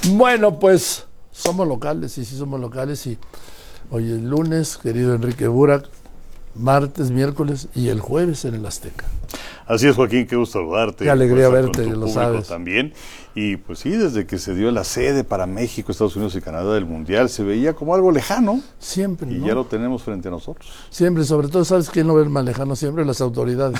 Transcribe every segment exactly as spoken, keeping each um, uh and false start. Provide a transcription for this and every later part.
Bueno, pues somos locales, y sí somos locales, y hoy es lunes, querido Enrique Burak, martes, miércoles y el jueves en el Azteca. Así es, Joaquín, qué gusto saludarte. Qué alegría pues, verte, lo sabes. También. Y pues sí, desde que se dio la sede para México, Estados Unidos y Canadá del Mundial, se veía como algo lejano. Siempre, Y ¿no? ya lo tenemos frente a nosotros. Siempre, sobre todo, ¿sabes quién lo ve más lejano? Siempre las autoridades.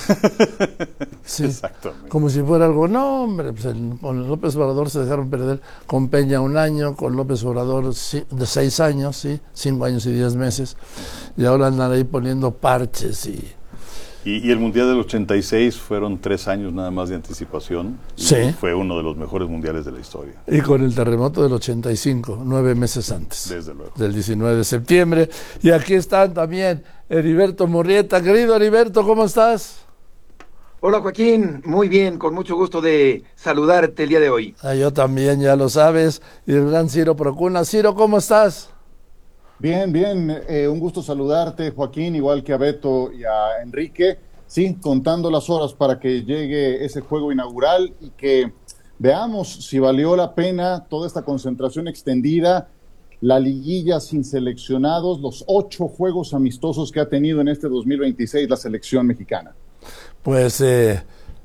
Sí. Exactamente. Como si fuera algo, no, hombre, pues el, con López Obrador se dejaron perder, con Peña un año, con López Obrador sí, de seis años, sí, cinco años y diez meses, y ahora andan ahí poniendo parches y... Y, y el Mundial del ochenta y seis fueron tres años nada más de anticipación. Y sí. Fue uno de los mejores mundiales de la historia. Y con el terremoto del ochenta y cinco, nueve meses antes. Desde luego. Del diecinueve de septiembre. Y aquí están también Heriberto Murrieta. Querido Heriberto, ¿cómo estás? Hola Joaquín, muy bien, con mucho gusto de saludarte el día de hoy. Ah, yo también, ya lo sabes. Y el gran Ciro Procuna. Ciro, ¿cómo estás? Bien, bien, eh, un gusto saludarte, Joaquín, igual que a Beto y a Enrique. Sí, contando las horas para que llegue ese juego inaugural y que veamos si valió la pena toda esta concentración extendida, la liguilla sin seleccionados, los ocho juegos amistosos que ha tenido en este dos mil veintiséis la selección mexicana. Pues eh,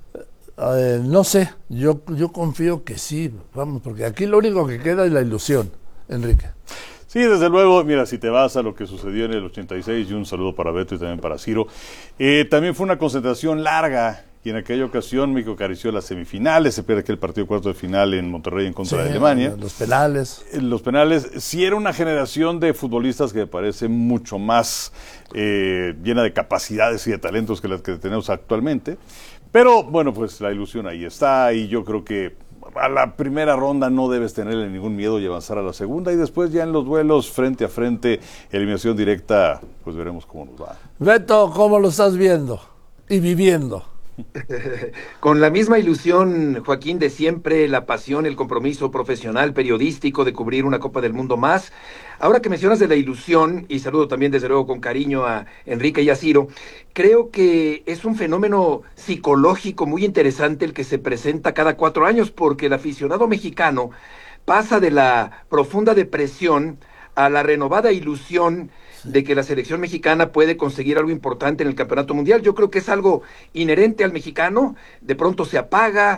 eh, no sé, yo, yo confío que sí, vamos, porque aquí lo único que queda es la ilusión, Enrique. Sí, desde luego, mira, si te vas a lo que sucedió en el ochenta y seis, y un saludo para Beto y también para Ciro, eh, también fue una concentración larga, y en aquella ocasión México acarició las semifinales, se pierde aquel partido cuarto de final en Monterrey en contra sí, de Alemania. Los penales. Los penales, sí era una generación de futbolistas que me parece mucho más eh, llena de capacidades y de talentos que las que tenemos actualmente, pero bueno, pues la ilusión ahí está, y yo creo que a la primera ronda no debes tenerle ningún miedo y avanzar a la segunda, y después ya en los duelos frente a frente, eliminación directa, pues veremos cómo nos va. Beto, ¿cómo lo estás viendo y viviendo? Con la misma ilusión, Joaquín, de siempre, la pasión, el compromiso profesional, periodístico de cubrir una Copa del Mundo más. Ahora que mencionas de la ilusión, y saludo también desde luego con cariño a Enrique y a Ciro, creo que es un fenómeno psicológico muy interesante el que se presenta cada cuatro años, porque el aficionado mexicano pasa de la profunda depresión a la renovada ilusión de que la selección mexicana puede conseguir algo importante en el campeonato mundial. Yo creo que es algo inherente al mexicano, de pronto se apaga,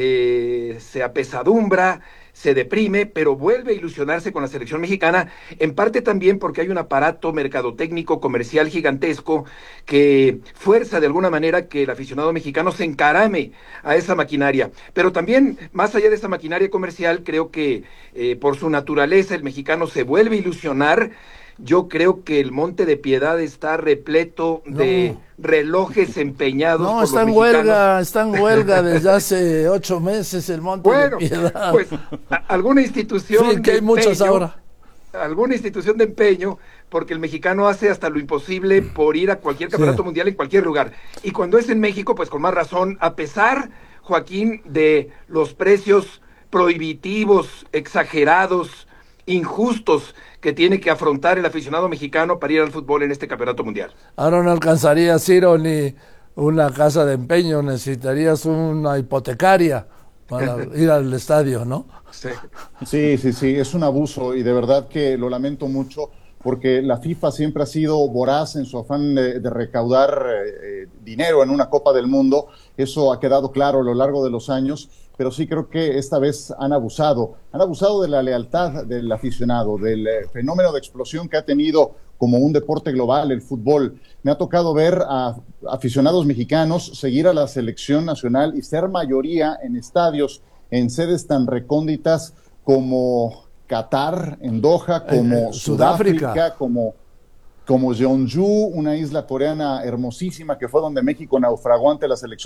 eh, se apesadumbra, se deprime, pero vuelve a ilusionarse con la selección mexicana, en parte también porque hay un aparato mercadotécnico comercial gigantesco que fuerza de alguna manera que el aficionado mexicano se encarame a esa maquinaria. Pero también, más allá de esa maquinaria comercial, creo que eh, por su naturaleza el mexicano se vuelve a ilusionar. Yo creo que el Monte de Piedad está repleto de no. relojes empeñados no, por está los en mexicanos. huelga, está en huelga desde hace ocho meses el Monte bueno, de Piedad. Pues a, alguna institución sí, que hay de muchas empeño, ahora. Alguna institución de empeño, porque el mexicano hace hasta lo imposible por ir a cualquier campeonato sí. mundial en cualquier lugar. Y cuando es en México, pues con más razón, a pesar, Joaquín, de los precios prohibitivos, exagerados, injustos que tiene que afrontar el aficionado mexicano para ir al fútbol en este campeonato mundial. Ahora no alcanzaría, Ciro, ni una casa de empeño, necesitarías una hipotecaria para ir al estadio, ¿no? Sí. sí, sí, sí, es un abuso y de verdad que lo lamento mucho porque la FIFA siempre ha sido voraz en su afán de, de recaudar eh, dinero en una Copa del Mundo. Eso ha quedado claro a lo largo de los años, pero sí creo que esta vez han abusado. Han abusado de la lealtad del aficionado, del eh, fenómeno de explosión que ha tenido como un deporte global el fútbol. Me ha tocado ver a aficionados mexicanos seguir a la selección nacional y ser mayoría en estadios, en sedes tan recónditas como Qatar, en Doha, como eh, Sudáfrica, Sudáfrica, como, como Jeonju, una isla coreana hermosísima que fue donde México naufragó ante la selección